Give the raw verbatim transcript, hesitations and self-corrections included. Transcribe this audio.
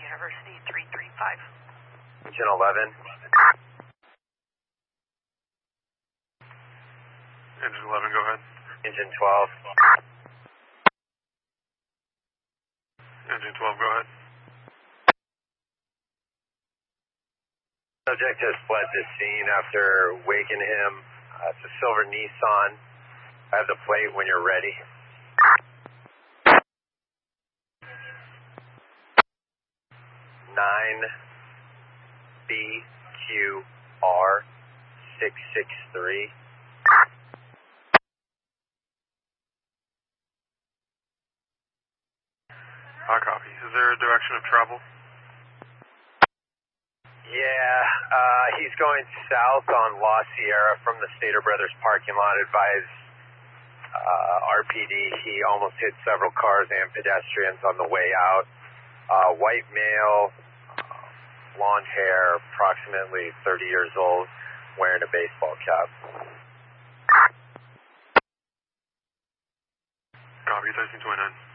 University three three five. Engine eleven. Engine eleven, go ahead. Engine twelve. Engine twelve, go ahead. Subject has fled the scene after waking him. Uh, it's a silver Nissan. I have the plate when you're ready. nine B Q R six six three. Hot copy. Is there a direction of travel? Yeah, uh, he's going south on La Sierra from the Stater Brothers parking lot. Advised uh, R P D he almost hit several cars and pedestrians on the way out. Uh, white male, uh, blonde hair, approximately thirty years old, wearing a baseball cap. Copy, thirteen twenty-nine.